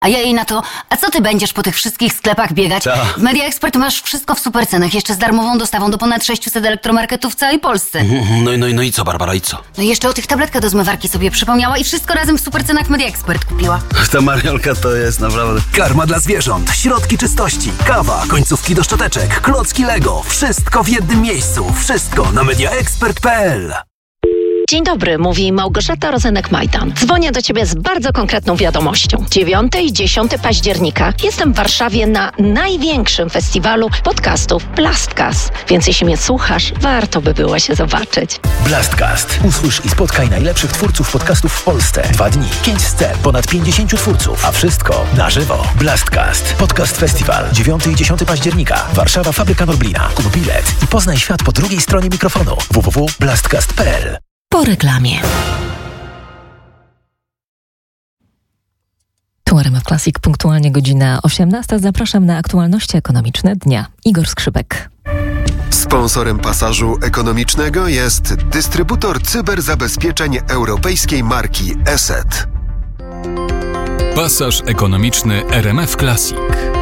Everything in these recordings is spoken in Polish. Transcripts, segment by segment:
A ja jej na to, a co ty będziesz po tych wszystkich sklepach biegać? Co? W Media Expert masz wszystko w supercenach, jeszcze z darmową dostawą do ponad 600 elektromarketów w całej Polsce. No i co, Barbara, i co? No i jeszcze o tych tabletkach do zmywarki sobie przypomniała i wszystko razem w supercenach Media Expert kupiła. Ta Mariolka to jest naprawdę... Karma dla zwierząt, środki czystości, kawa, końcówki do szczoteczek, klocki Lego. Wszystko w jednym miejscu. Wszystko na mediaexpert.pl. Dzień dobry, mówi Małgorzata Rozenek-Majdan. Dzwonię do Ciebie z bardzo konkretną wiadomością. 9 i 10 października jestem w Warszawie na największym festiwalu podcastów Blastcast. Więc jeśli mnie słuchasz, warto by było się zobaczyć. Blastcast. Usłysz i spotkaj najlepszych twórców podcastów w Polsce. 2 dni, 5 scen, ponad 50 twórców, a wszystko na żywo. Blastcast. Podcast Festiwal. 9 i 10 października. Warszawa, Fabryka Norblina. Kup bilet i poznaj świat po drugiej stronie mikrofonu. www.blastcast.pl. Po reklamie. Tu RMF Classic, punktualnie godzina 18. Zapraszam na aktualności ekonomiczne dnia. Igor Skrzypek. Sponsorem pasażu ekonomicznego jest dystrybutor cyberzabezpieczeń europejskiej marki ESET. Pasaż ekonomiczny RMF Classic.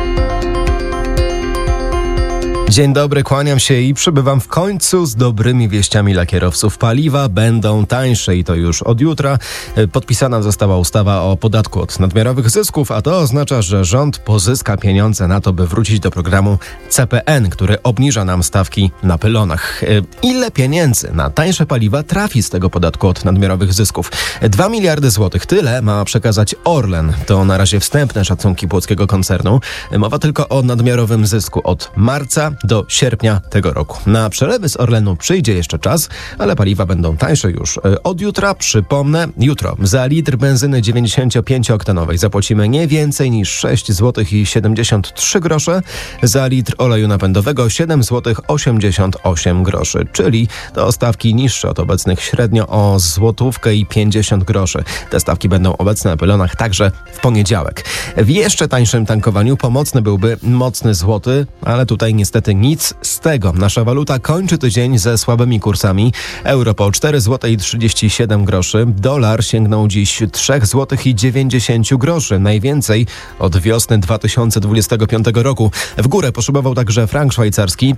Dzień dobry, kłaniam się i przybywam w końcu z dobrymi wieściami dla kierowców. Paliwa będą tańsze i to już od jutra. Podpisana została ustawa o podatku od nadmiarowych zysków, a to oznacza, że rząd pozyska pieniądze na to, by wrócić do programu CPN, który obniża nam stawki na pylonach. Ile pieniędzy na tańsze paliwa trafi z tego podatku od nadmiarowych zysków? 2 miliardy złotych. Tyle ma przekazać Orlen. To na razie wstępne szacunki płockiego koncernu. Mowa tylko o nadmiarowym zysku od marca do sierpnia tego roku. Na przelewy z Orlenu przyjdzie jeszcze czas, ale paliwa będą tańsze już od jutra. Przypomnę, jutro za litr benzyny 95-oktanowej zapłacimy nie więcej niż 6 zł i 73 grosze, za litr oleju napędowego 7 zł 88 groszy, czyli to stawki niższe od obecnych średnio o złotówkę i 50 groszy. Te stawki będą obecne na pylonach także w poniedziałek. W jeszcze tańszym tankowaniu pomocny byłby mocny złoty, ale tutaj niestety nic z tego. Nasza waluta kończy tydzień ze słabymi kursami. Euro po 4 zł i 37 groszy. Dolar sięgnął dziś 3 zł i 90 groszy. Najwięcej od wiosny 2025 roku. W górę poszybował także frank szwajcarski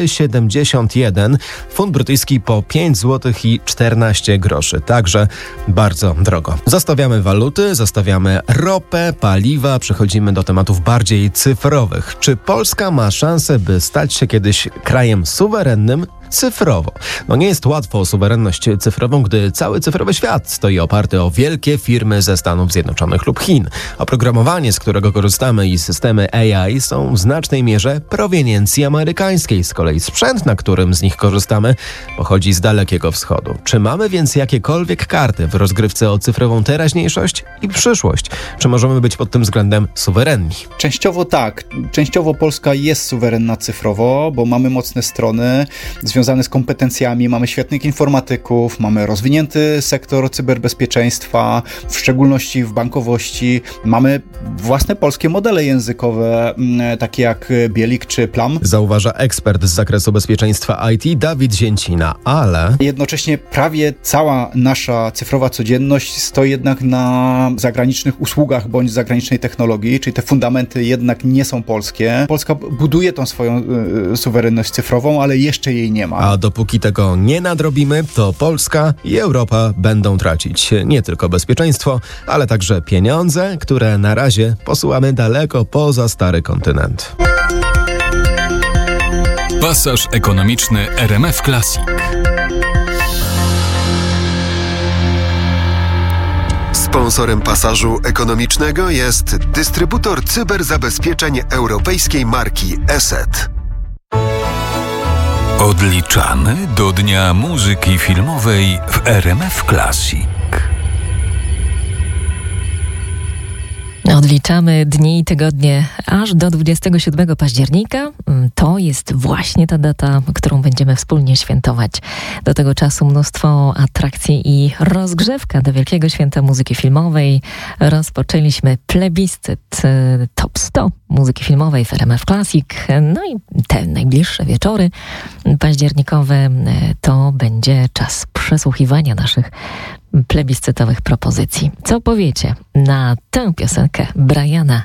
4,71. Funt brytyjski po 5 zł i 14 groszy. Także bardzo drogo. Zostawiamy waluty, zostawiamy ropę, paliwa. Przechodzimy do tematów bardziej cyfrowych. Czy Polska ma szansę, by stać się kiedyś krajem suwerennym cyfrowo? No nie jest łatwo o suwerenność cyfrową, gdy cały cyfrowy świat stoi oparty o wielkie firmy ze Stanów Zjednoczonych lub Chin. Oprogramowanie, z którego korzystamy, i systemy AI są w znacznej mierze proweniencji amerykańskiej. Z kolei sprzęt, na którym z nich korzystamy, pochodzi z Dalekiego Wschodu. Czy mamy więc jakiekolwiek karty w rozgrywce o cyfrową teraźniejszość i przyszłość? Czy możemy być pod tym względem suwerenni? Częściowo tak. Częściowo Polska jest suwerenna cyfrowo, bo mamy mocne strony związane z kompetencjami, mamy świetnych informatyków, mamy rozwinięty sektor cyberbezpieczeństwa, w szczególności w bankowości, mamy własne polskie modele językowe, takie jak Bielik czy Plam. Zauważa ekspert z zakresu bezpieczeństwa IT Dawid Zięcina, ale jednocześnie prawie cała nasza cyfrowa codzienność stoi jednak na zagranicznych usługach bądź zagranicznej technologii, czyli te fundamenty jednak nie są polskie. Polska buduje tą swoją suwerenność cyfrową, ale jeszcze jej nie ma. A dopóki tego nie nadrobimy, to Polska i Europa będą tracić nie tylko bezpieczeństwo, ale także pieniądze, które na razie posyłamy daleko poza stary kontynent. Pasaż ekonomiczny RMF Classic. Sponsorem pasażu ekonomicznego jest dystrybutor cyberzabezpieczeń europejskiej marki ESET. Odliczamy do Dnia Muzyki Filmowej w RMF Classic. Odliczamy dni i tygodnie aż do 27 października. To jest właśnie ta data, którą będziemy wspólnie świętować. Do tego czasu mnóstwo atrakcji i rozgrzewka do Wielkiego Święta Muzyki Filmowej. Rozpoczęliśmy plebiscyt Top 100 muzyki filmowej w RMF Classic. No i te najbliższe wieczory październikowe to będzie czas przesłuchiwania naszych plebiscytowych propozycji. Co powiecie na tę piosenkę Briana